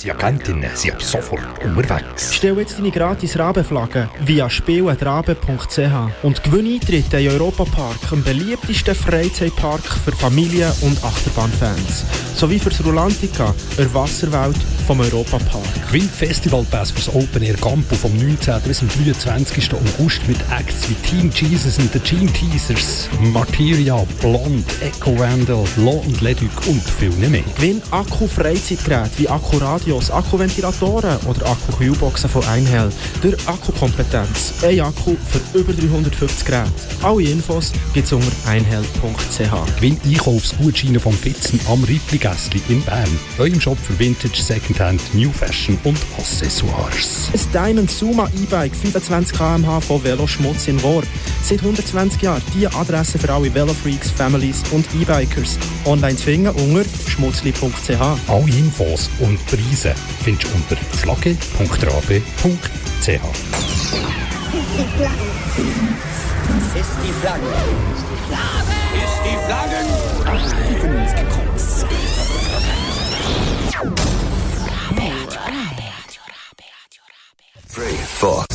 Unsere Agentinnen sind ab sofort unterwegs. Stell jetzt deine gratis Rabenflagge via spiel@rabe.ch und gewinne Eintritte in Europapark, dem beliebtesten Freizeitpark für Familien- und Achterbahnfans. Sowie für das Rulantica, der Wasserwelt vom Europapark. Gewinn Festivalpass für das Open Air Campo vom 19. bis zum 23. August mit Acts wie Team Jesus and the Gene Teasers, Martyria, Blond, Echo Vandal, Law und Leduc und viel mehr. Gewinn Akku-Freizeitgeräte wie Akkuradios, Akkuventilatoren oder Akku-Kühlboxen von Einhell. Durch Akkukompetenz. Ein Akku für über 350 Geräte. Alle Infos gibt es unter einhell.ch. Gewinn Einkaufsgutscheine vom Fitzen am Riffli-Gässli in Bern. Eurem Shop für Vintage, Secondhand, New Fashion und Accessoires. Ein Diamond Suma E-Bike 25 km/h von Veloschmutz in Worb. Seit 120 Jahren die Adresse für alle Velofreaks, Families und E-Bikers. Online zu finden unter schmutzli.ch. Alle Infos und Preise findest du unter flagge.rabe.ch. Ist die Flagge. Ist die Flaggen. 3, 4. Oh,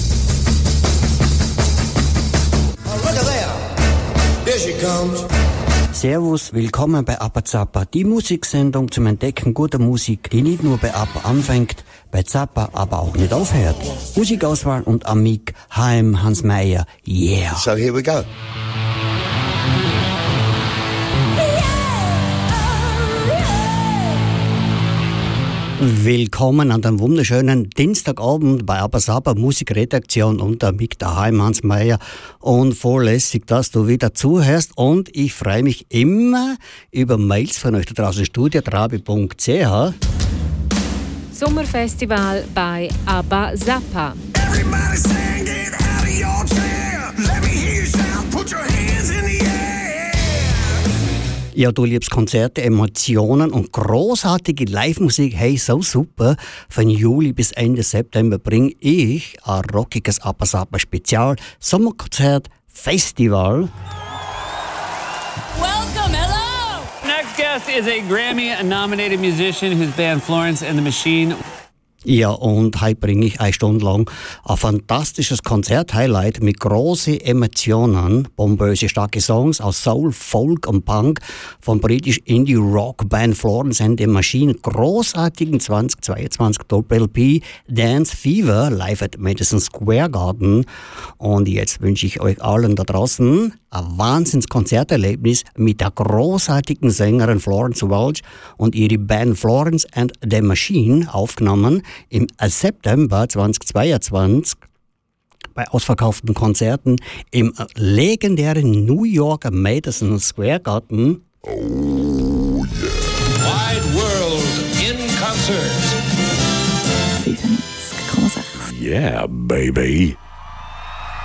look at there. Here she comes. Servus, willkommen bei Appa Zappa, die Musiksendung zum Entdecken guter Musik, die nicht nur bei Appa anfängt, bei Zappa aber auch nicht aufhört. Musikauswahl und Amik, HM Hans Meyer, yeah. So here we go. Willkommen an dem wunderschönen Dienstagabend bei Appa Zappa Musikredaktion und Amik, daheim Hans Meyer. Und vorlässig, dass du wieder zuhörst. Und ich freue mich immer über Mails von euch da draußen, studio.rabe.ch. Sommerfestival bei Appa Zappa. Everybody stand, get out of your chair. Let me hear you shout, put your hands in the air. Ja, du liebst Konzerte, Emotionen und großartige Live-Musik. Hey, so super. Von Juli bis Ende September bringe ich ein rockiges Appa Zappa Spezial Sommerkonzert Festival. Welcome, hello! Next guest is a Grammy-nominated musician whose band Florence and the Machine. Ja, und heute bringe ich 1 Stunde lang ein fantastisches Konzert-Highlight mit großen Emotionen, bomböse, starke Songs aus Soul, Folk und Punk von britisch Indie-Rock-Band Florence and the Machine, großartigen 2022 Doppel-LP Dance Fever live at Madison Square Garden. Und jetzt wünsche ich euch allen da draußen ein Wahnsinns-Konzerterlebnis mit der großartigen Sängerin Florence Welch und ihre Band Florence and the Machine, aufgenommen im September 2022 bei ausverkauften Konzerten im legendären New Yorker Madison Square Garden. Oh yeah. Wide World in Concert. 95,6. Yeah, baby.